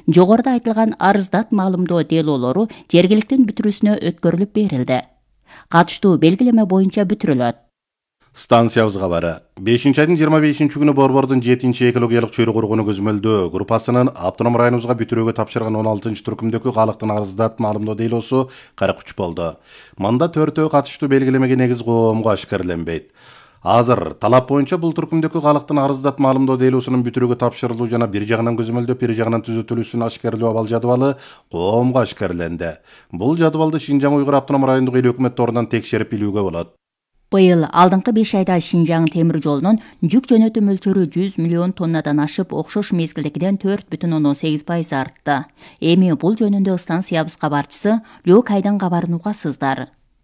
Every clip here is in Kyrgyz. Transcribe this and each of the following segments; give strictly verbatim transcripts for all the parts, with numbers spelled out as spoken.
Жогоруда айтылган арыздат маалымдоо делоолору жергиликтин бүтүрүүсүнө өткөрүлүп берилди. Катыштуу белгилеме боюнча бүтүрүлөт. Станциябыз кабары. бешинчи айдын жыйырма бешинчи күнү Борбордун жетинчи экологиялык чөйрө коргонуу көзөмөлдөө группасынын автоном районубузга бүтүрүүгө тапшырган он алтынчы түркүмдөгү калктын арыздат маалымдоо делоосу кырк үч болду. Мында төртөө катыштуу белгилемеге негиз коомго ашкерленбейт. Азыр талап боюнча бул түркүмдөгү калктын арыздат маалымдоо делоосунун бүтүрүүгө тапшырылуу жана бир жагынан көзөмөлдөп, бир жагынан түзөтүлүүсүн ашкерлөө абал жадыбалы коомго ашкерленди. Бул жадыбалды Шинжаң Уйгур автоном райондук эл өкмөт торунан текшерип билүүгө болот. Быйыл алдыңкы беш айда Шинжаң темир жолунун жүк жөнөтүү мөлчөрү жүз миллион тоннадан ашып, окшош мезгилдегиден төрт бүтүн ондон сегиз пайыз артты. Эми бул жөнүндө станциябыз кабарчысы Лөө Кайдан кабарын угасыздар.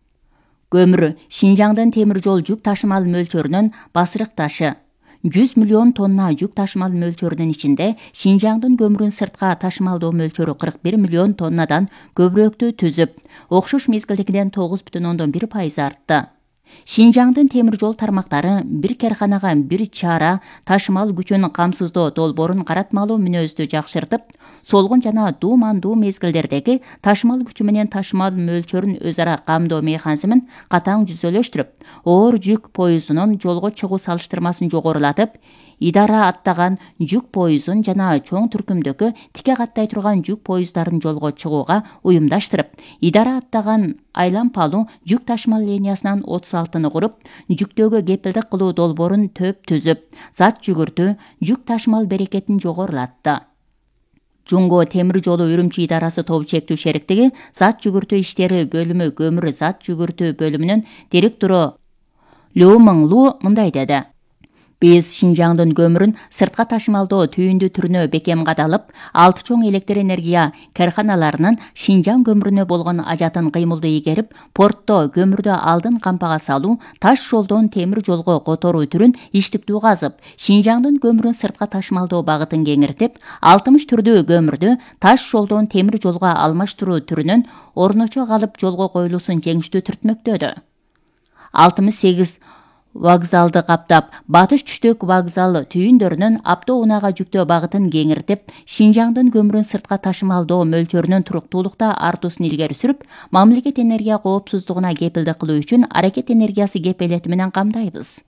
Көмүр Шинжаңдын темир жол жүк ташымал мөлчөрүнүн басырык ташы. жүз миллион тонна жүк ташымал мөлчөрүнүн ичинде Шинжаңдын көмүрүн сыртка ташымалдоо мөлчөрү кырк бир миллион тоннадан көбүрөөктү түзүп, окшош мезгилдегиден тогуз бүтүн ондон бир пайыз артты. Шинжаңдын темир жол тармактары бир керканага бир чара ташымал күчүн камсыздоо долбоорун каратмалуу мүнөздү жакшыртып, солгун жана дуумандуу мезгилдердеги ташымал күчү менен ташымал мөлчөрүн өз ара камдоо механизмин катаң жүзөлөштүрүп, оор жүк поездунун жолго чыгуу салыштырмасын жогорулатып, идара аттаган жүк поездун жана чоң түркүмдөгү тике каттай турган жүк поезддарын жолго чыгууга уюмдаштырып, идара аттаган айлампалуу жүк ташымал линиясынан отуз алтыны куруп, жүктөгө кепилдик кылуу долбоорун төп түзүп, зат жүгүртүү, жүк ташымал берекетин жогорулатты. Жунго темир жолу Үрүмчү идарасы тобу чектүү шериктиги зат жүгүртүү иштери бөлүмү көмүр зат жүгүртүү бөлүмүнүн директору Лөө Мыңлуу мындай деди. Биз Шинжаңдын көмүрүн сыртка ташымалдоо түйүндү түрүнө бекем кадалып, алты чоң электр энергия карханаларынын Шинжаң көмүрүнө болгон ажатын кыймылды ийгерип, портто көмүрдү алдын кампага салуу, таш жолдон темир жолго которуу түрүн иштиктүү казып, Шинжаңдын көмүрүн сыртка ташымалдоо багытын кеңиртип, алтымыш түрдүү көмүрдү таш жолдон темир жолго алмаштыруу түрүнүн орночо калып жолго коюлуусун жеңиштүү түртмөктөдү. алтымыш сегиз вокзалды каптап, батыш түштүк вокзал түйүндөрүнүн автоунаага жүктөө багытын кеңиртип, Шинжаңдын көмүрүн сыртка ташымалдоо мөлчөрүнүн туруктуулукта артуусун илгери сүрүп, мамлекет энергия коопсуздугуна кепилдик кылуу үчүн аракет энергиясы кепилети менен камдайбыз.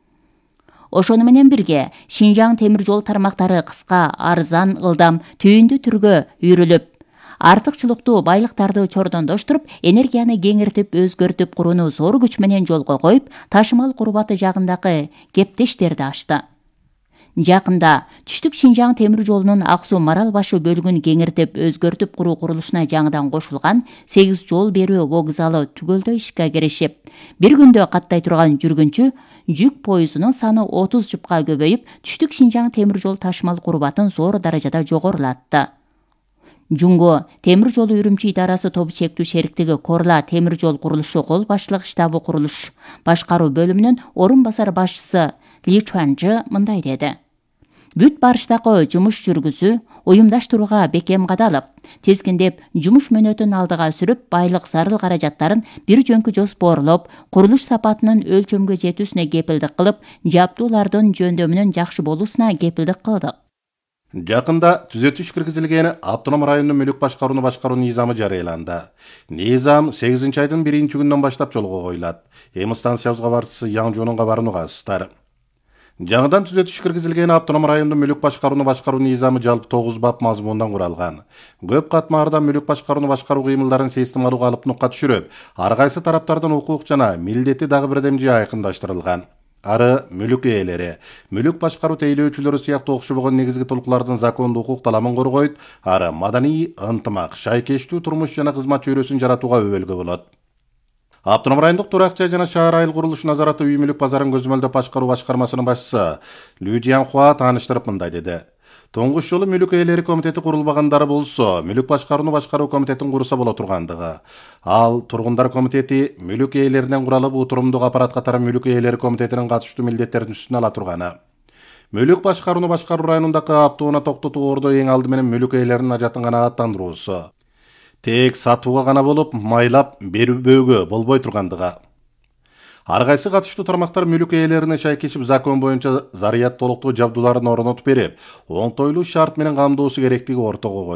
Ошону менен бирге Шинжаң темир жол тармактары кыска, арзан, ылдам, түйүндү түргө үйрүлүп, артыкчылыктуу байлыктарды чордондоштуруп, энергияны кеңиртип, өзгөртүп курууну зор күч менен жолго коюп, ташымал курбаты жагындагы кептештерди ачты. Жакында түштүк Шинжаң темир жолунун Ак Суу Марал башы бөлүгүн кеңиртип, өзгөртүп куруу курулушуна жаңыдан кошулган сегиз жол берүү вокзалы түгөлдөй ишке киришип, бир күндө каттай турган жүргүнчү жүк поездунун саны отуз жупка көбөйүп, түштүк Шинжаң темир жол ташымал курбатын зор даражада жогорулатты. Жунго темир жолу Үрүмчү идарасы тобу чектүү шериктиги Корла темир жол курулушу кол башчылык штабы курулуш башкаруу бөлүмүнүн орун басар башчысы Ли Чуанжы мындай деди. Бүт барыштагы жумуш жүргүзүү уюмдаштырууга бекем кадалып, тескиндеп, жумуш мөөнөтүн алдыга сүрүп, байлык зарыл каражаттарын бир жөнкү жоспорлоп, курулуш сапатынын өлчөмгө жетүүсүнө кепилдик кылып, жабдуулардын жөндөмүнүн жакшы болуусуна кепилдик кылдык. Жакында түзөтүш киргизилген автоном райондун мүлүк башкарууну башкаруу низамы жарыяланды. Низам сегизинчи айдын биринчи күнүнөн баштап жолго коюлат. Эми станциябыз кабарчысы Яң Жонун кабарын угасыздар. Жаңыдан түзөтүш киргизилген автоном райондун мүлүк башкарууну башкаруу низамы жалпы тогуз бап мазмундан куралган. Көп катмарда мүлүк башкарууну башкаруу кыймылдарын системалуу калыптыкка түшүрүп, ар кайсы тараптардын укук жана милдети дагы бирдемже айкындаштырылган. Ары мүлүк ээлери, мүлүк башкаруу тейлөөчүлөрү сыяктуу окшобогон негизги толуктуулардын закондуу укук таламын коргойт, ары маданий ынтымак, шайкештүү турмуш жана кызмат чөйрөсүн жаратууга өбөлгө болот. Автоном райондук турак жай жана шаар айыл курулуш назараты үй мүлүк базарын көзөмөлдөп башкаруу башкармасынын башчысы Лю Дянхуа тааныштырып мындай деди. Тоңгуш жолу мүлүк ээлери комитети курулбагандары болсо, мүлүк башкарууну башкаруу комитетин курса боло тургандыгы. Ал тургундар комитети мүлүк ээлеринен куралып, утурумдук аппарат катары мүлүк ээлери комитетинин катыштуу милдеттерин үстүнө ала турганы. Мүлүк башкарууну башкаруу районундагы автоунаа токтотуу ордо эң алды менен мүлүк ээлеринин ажатын канааттандыруусу. Тек сатууга гана болуп, майлап берүүгө болбой тургандыгы. Ар кайсы катыштуу тармактар мүлүк ээлерине шайкешип закон боюнча зарыят толуктуу жабдууларын орнотуп берип, оңтойлуу шарт менен камдоосу керектиги ортого